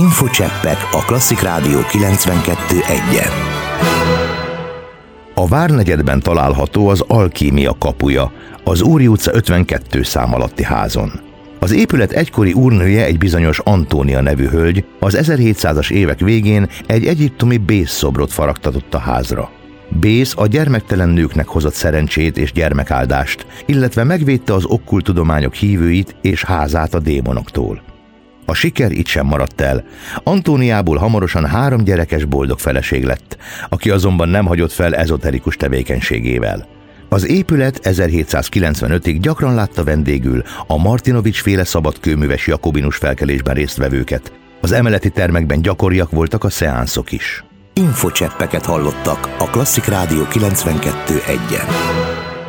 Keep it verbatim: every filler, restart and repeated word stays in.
Infocseppek a Klasszik Rádió kilencvenkettő egyen. A Várnegyedben található az Alkímia kapuja, az Úri utca ötvenkettő szám alatti házon. Az épület egykori úrnője, egy bizonyos Antónia nevű hölgy az ezerhétszázas évek végén egy egyiptomi Bész szobrot faragtatott a házra. Bész a gyermektelen nőknek hozott szerencsét és gyermekáldást, illetve megvédte az okkult-tudományok hívőit és házát a démonoktól. A siker itt sem maradt el. Antóniából hamarosan három gyerekes boldog feleség lett, aki azonban nem hagyott fel ezoterikus tevékenységével. Az épület ezerhétszázkilencvenötig gyakran látta vendégül a Martinovics-féle szabadkőműves jakobinus felkelésben résztvevőket. Az emeleti termekben gyakoriak voltak a szeánszok is. Infocseppeket hallottak a Klasszik Rádió kilencvenkettő egyen.